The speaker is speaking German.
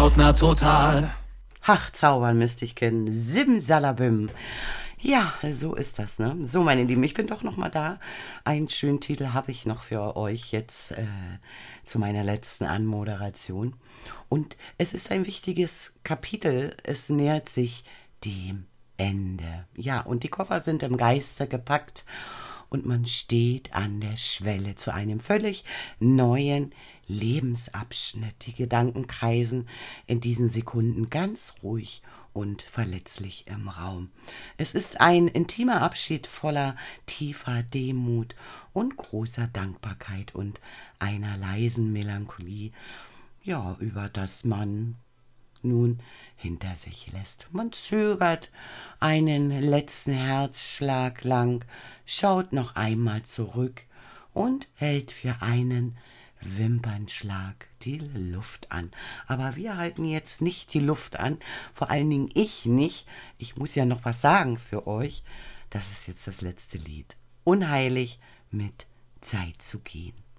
hautnah total. Ach, zaubern müsste ich können. Simsalabim. Ja, so ist das, ne? So, meine Lieben, ich bin doch noch mal da. Einen schönen Titel habe ich noch für euch jetzt zu meiner letzten Anmoderation. Und es ist ein wichtiges Kapitel. Es nähert sich dem Ende. Ja, und die Koffer sind im Geiste gepackt und man steht an der Schwelle zu einem völlig neuen Lebensabschnitt. Die Gedanken kreisen in diesen Sekunden ganz ruhig und verletzlich im Raum. Es ist ein intimer Abschied voller tiefer Demut und großer Dankbarkeit und einer leisen Melancholie, ja, über das man nun hinter sich lässt. Man zögert einen letzten Herzschlag lang, schaut noch einmal zurück und hält für einen Wimpernschlag die Luft an. Aber wir halten jetzt nicht die Luft an, vor allen Dingen ich nicht. Ich muss ja noch was sagen für euch. Das ist jetzt das letzte Lied. Unheilig mit Zeit zu gehen.